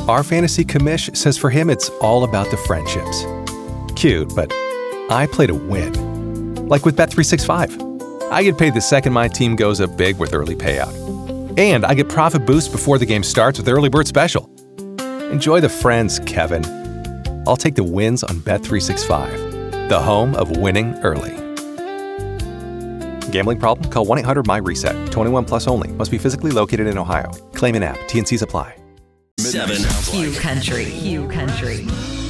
Our fantasy commish says for him it's all about the friendships. Cute, but I play to win. Like with Bet365. I get paid the second my team goes up big with early payout. And I get profit boost before the game starts with Early Bird Special. Enjoy the friends, Kevin. I'll take the wins on Bet365, the home of winning early. Gambling problem? Call 1-800-MY-RESET. 21 plus only. Must be physically located in Ohio. Claim an app. T&Cs apply. 7. Hugh Country.